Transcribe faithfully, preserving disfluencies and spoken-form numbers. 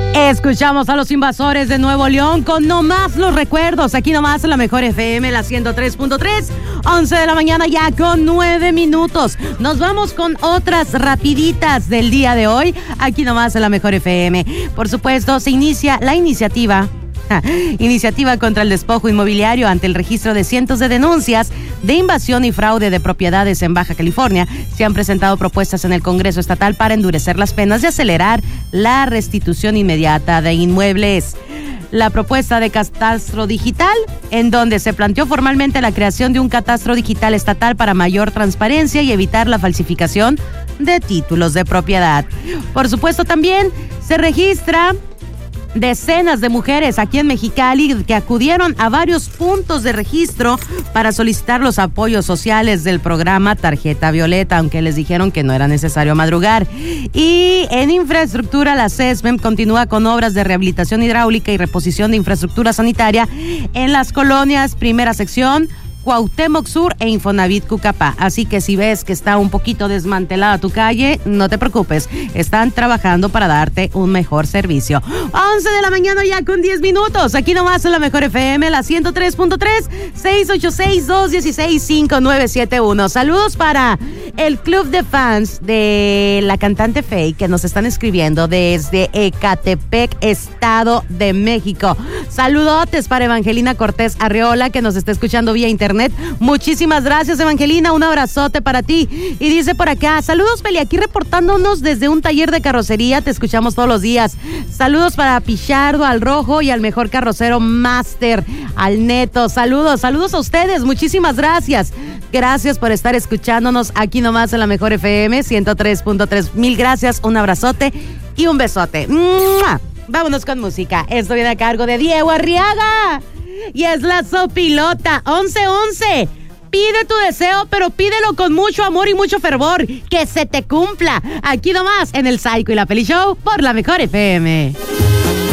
Escuchamos a los Invasores de Nuevo León con No Más Los Recuerdos. Aquí nomás en la Mejor F M, la ciento tres punto tres, once de la mañana ya con nueve minutos. Nos vamos con otras rapiditas del día de hoy. Aquí nomás en la Mejor F M. Por supuesto, se inicia la iniciativa Iniciativa contra el despojo inmobiliario ante el registro de cientos de denuncias de invasión y fraude de propiedades en Baja California. Se han presentado propuestas en el Congreso Estatal para endurecer las penas y acelerar la restitución inmediata de inmuebles. La propuesta de catastro digital, en donde se planteó formalmente la creación de un catastro digital estatal para mayor transparencia y evitar la falsificación de títulos de propiedad. Por supuesto, también se registra decenas de mujeres aquí en Mexicali que acudieron a varios puntos de registro para solicitar los apoyos sociales del programa Tarjeta Violeta, aunque les dijeron que no era necesario madrugar. Y en infraestructura, la CESMEM continúa con obras de rehabilitación hidráulica y reposición de infraestructura sanitaria en las colonias Primera Sección, Cuauhtémoc Sur e Infonavit Cucapá. Así que si ves que está un poquito desmantelada tu calle, no te preocupes, están trabajando para darte un mejor servicio. once de la mañana ya con diez minutos, aquí nomás en la Mejor F M, la ciento tres punto tres, seis ocho seis, dos uno seis, cinco nueve siete uno. Saludos para el club de fans de la cantante Faye, que nos están escribiendo desde Ecatepec, Estado de México. Saludotes para Evangelina Cortés Arreola, que nos está escuchando vía internet. Muchísimas gracias, Evangelina, un abrazote para ti. Y dice por acá, saludos, Feli, aquí reportándonos desde un taller de carrocería, te escuchamos todos los días. Saludos para Pichardo, al Rojo y al mejor carrocero Master, al Neto. Saludos, saludos a ustedes, muchísimas gracias. Gracias por estar escuchándonos aquí nomás en la Mejor F M ciento tres punto tres. Mil gracias, un abrazote y un besote. ¡Mua! Vámonos con música. Esto viene a cargo de Diego Arriaga y es la Sopilota. once once. Pide tu deseo, pero pídelo con mucho amor y mucho fervor. Que se te cumpla. Aquí nomás en el Psycho y la Feli Show por la Mejor F M.